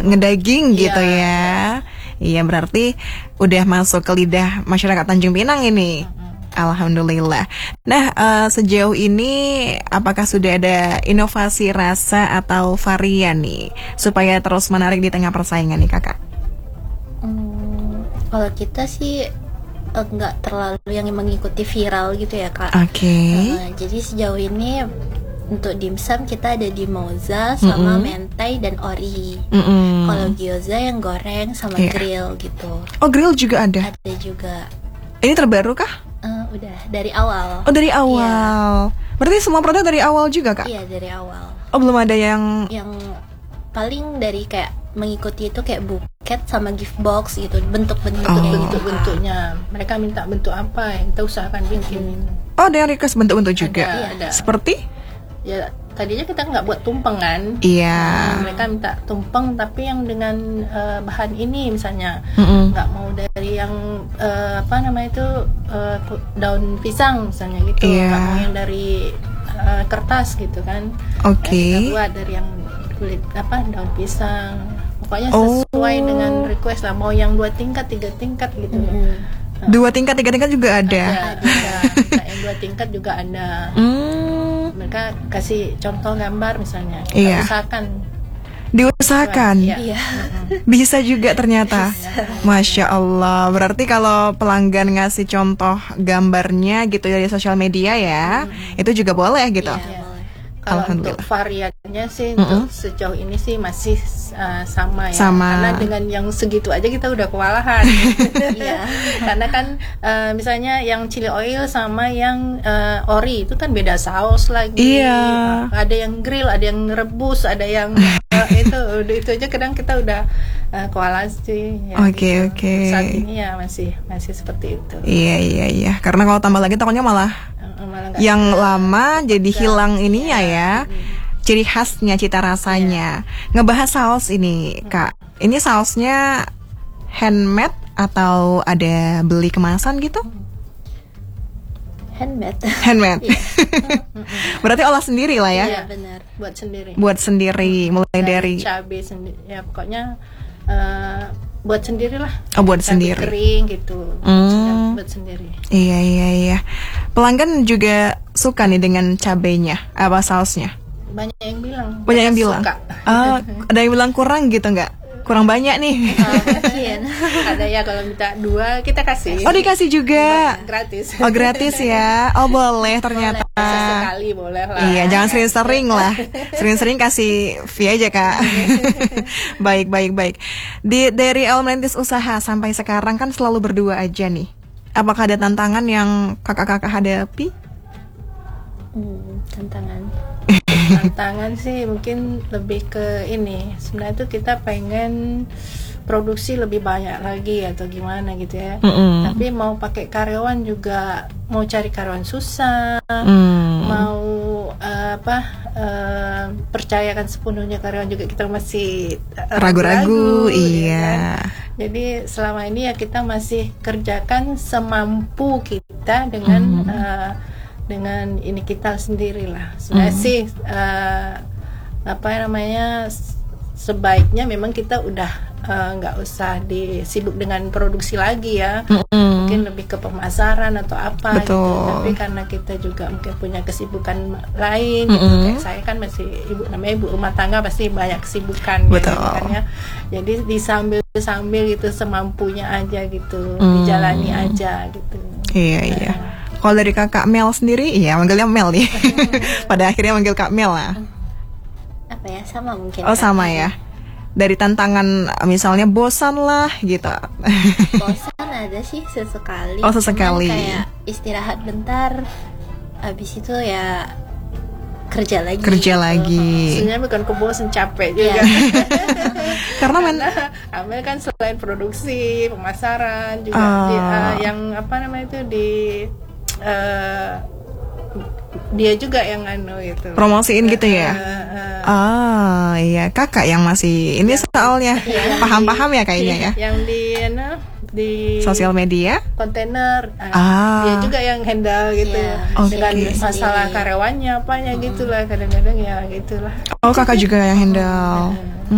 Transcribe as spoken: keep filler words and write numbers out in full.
ngedaging gitu Iya. ya. Iya, berarti udah masuk ke lidah masyarakat Tanjung Pinang ini. Alhamdulillah. Nah, uh, sejauh ini apakah sudah ada inovasi rasa atau varian nih supaya terus menarik di tengah persaingan nih kakak? Hmm, kalau kita sih enggak terlalu yang mengikuti viral gitu ya kak. Oke. Okay. Uh, jadi sejauh ini untuk dimsum kita ada di moza sama Mm-mm. mentai dan ori. Mm-mm. Kalau gyoza yang goreng sama Yeah. grill gitu. Oh, grill juga ada? Ada juga. Ini terbaru kah? Uh, udah dari awal. Oh, dari awal. Yeah. Berarti semua produk dari awal juga kak? Iya dari awal. Oh, belum ada yang Yang paling dari kayak mengikuti itu kayak buket sama gift box gitu, bentuk-bentuk Oh. kayak gitu. Bentuk-bentuknya mereka minta bentuk apa yang kita usahakan bikin. Oh, ada yang request bentuk-bentuk juga. Ada, ada. Seperti? Ya tadinya kita nggak buat tumpeng kan. Iya. Nah, mereka minta tumpeng tapi yang dengan uh, bahan ini misalnya. Mm-mm. Nggak mau dari yang uh, apa namanya itu uh, daun pisang misalnya gitu. Iya. Nggak mau yang dari uh, kertas gitu kan. Oke. Ya, kita buat dari yang kulit apa daun pisang. Pokoknya Oh. sesuai dengan request lah. Mau yang dua tingkat, tiga tingkat gitu. Mm-hmm. Dua tingkat, tiga tingkat juga ada. Ada, ada. Nah, yang dua tingkat juga ada. Hmm. Mereka kasih contoh gambar misalnya. Kita Iya. usahakan. Diusahakan. Iya. Iya. Bisa juga ternyata. Masya Allah. Berarti kalau pelanggan ngasih contoh gambarnya gitu dari sosial media ya, itu juga boleh gitu. Iya, boleh. Kalau Alhamdulillah. untuk variannya sih Mm-mm. untuk sejauh ini sih masih uh, sama ya. Sama. Karena dengan yang segitu aja kita udah kewalahan. Iya. Karena kan uh, misalnya yang chili oil sama yang uh, ori itu kan beda saus lagi. Iya. Uh, ada yang grill, ada yang rebus, ada yang uh, itu udah itu aja kadang kita udah uh, kewalahan sih. Ya, Oke, gitu. oke. Saat ini ya masih masih seperti itu. Iya, iya, iya. Karena kalau tambah lagi takutnya malah Uh, malah nggak yang bisa. lama jadi Nggak, hilang ininya iya. ya. Ciri khasnya, cita rasanya. Ngebahas saus ini, Kak. Ini sausnya handmade atau ada beli kemasan gitu? Handmade. Handmade. Iya. Berarti olah sendiri lah ya. Iya benar. Buat sendiri. Buat sendiri, mulai dari cabai sendiri ya pokoknya uh, buat sendirilah. Oh, buat Cabai sendiri. kering gitu. Hmm. Buat sendiri. Iya, iya, iya. Pelanggan juga suka nih dengan cabenya, apa sausnya? Banyak yang bilang. Banyak yang mereka bilang. suka. Ah, ada yang bilang kurang gitu nggak? Kurang banyak nih. Oh, mungkin. Ada ya kalau minta dua kita kasih. Oh, dikasih juga. Gratis. Oh, gratis ya. Oh, boleh ternyata. Sesekali boleh lah. Iya, jangan sering-sering lah. Sering-sering kasih fee aja, Kak. Baik, baik, baik. Di dari awal merintis usaha sampai sekarang kan selalu berdua aja nih. Apakah ada tantangan yang kakak-kakak hadapi? Hmm, tantangan. Tantangan sih mungkin lebih ke ini. Sebenarnya tuh kita pengen produksi lebih banyak lagi atau gimana gitu ya. Mm-mm. Tapi mau pakai karyawan juga mau cari karyawan susah. Hmm. Mau uh, apa uh, percayakan sepenuhnya karyawan juga kita masih uh, Ragu-ragu, ya iya. kan? Jadi selama ini ya kita masih kerjakan semampu kita dengan Hmm. uh, dengan ini kita sendiri lah. Sebenarnya Hmm. sih uh, apa namanya sebaiknya memang kita udah nggak uh, usah disibuk dengan produksi lagi ya. Mm-mm. Mungkin lebih ke pemasaran atau apa gitu. Betul. Tapi karena kita juga mungkin punya kesibukan lain gitu. Mm-mm. Kayak saya kan masih ibu namanya ibu rumah tangga pasti banyak kesibukan Betul. ya, kan ya. Jadi di sambil-sambil gitu semampunya aja gitu, Mm. dijalani aja gitu. Iya, iya. Kalau dari kakak Mel sendiri, iya manggilnya Mel nih. Pada akhirnya manggil Kak Mel lah. Apa ya, sama mungkin. Oh, Kak. sama ya. Dari tantangan misalnya bosan lah gitu. Bosan ada sih sesekali. Oh, sesekali. Cuman kayak istirahat bentar. Habis itu ya kerja lagi. Kerja gitu. lagi. Sebenarnya bukan kebosan, capek juga. Iya. Karena men Karena Amel kan selain produksi, pemasaran juga Ah. di, uh, yang apa namanya itu di uh, dia juga yang anu gitu. promosiin gitu ya. Uh, uh, Ah, iya, kakak yang masih ini soalnya Iya, paham-paham ya kayaknya ya. Yang di anu di Sosial media. kontainer, uh, Ah. dia juga yang handle gitu Iya. dengan Oke. masalah Sendiri. karyawannya apanya gitulah kadang-kadang ya gitulah. Oh, kakak juga yang handle.